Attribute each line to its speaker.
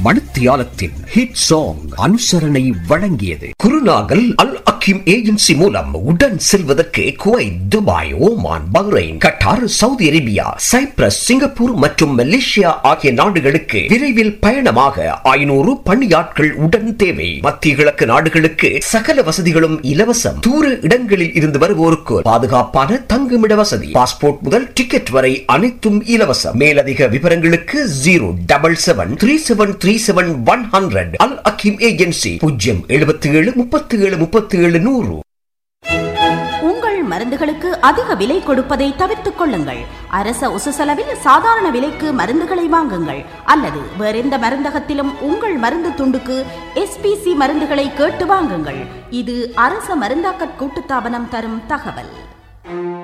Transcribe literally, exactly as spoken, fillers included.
Speaker 1: மணித்தியாலத்தின் hit song அனுசரணை வழங்கியது. குருநாகல் அல் Hakeem agency மூலம் உடன் செல்வதற்கு Kuwait, Dubai, Oman, Bahrain, Khattar, Saudi Arabia, Cyprus, Singapore மற்றும் மலேசியா ஆகிய நாடுகளுக்கு விரைவில் பயணமாக ஐநூறு பணியாட்கள் உடன் தேவை. மத்திய கிழக்கு நாடுகளுக்கு சகல வசதிகளும் இலவசம். தூர இடங்களில் இருந்து வருவோருக்கு பாதுகாப்பான தங்குமிட வசதி, பாஸ்போர்ட் முதல் டிக்கெட் வரை அனைத்தும் இலவசம். மேலதிக விவரங்களுக்கு zero double seven three seven three seven one hundred. அல் அக்கீம் ஏஜென்சி பூஜ்ஜியம் எழுபத்தி ஏழு முப்பத்தி ஏழு முப்பத்தி ஏழு நூறு.
Speaker 2: உங்கள் மருந்துகளுக்கு அதிக விலை கொடுப்பதை தவிர்த்துக் கொள்ளுங்கள். அரச உசுசெலவில் சாதாரண விலைக்கு மருந்துகளை வாங்குங்கள். அல்லது வேறெந்த மருந்தகத்திலும் உங்கள் மருந்து துண்டுக்கு எஸ்பிசி மருந்துகளை கேட்டு வாங்குங்கள். இது அரச மருந்தாக்க கூட்டுத்தாபனம் தரும் தகவல்.